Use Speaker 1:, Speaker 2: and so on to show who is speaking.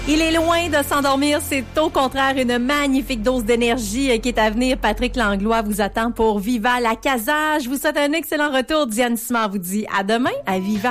Speaker 1: Il est loin de s'endormir, c'est au contraire une magnifique dose d'énergie qui est à venir. Patrick Langlois vous attend pour Viva la Casa. Je vous souhaite un excellent retour. Diane Simard vous dit à demain à Viva.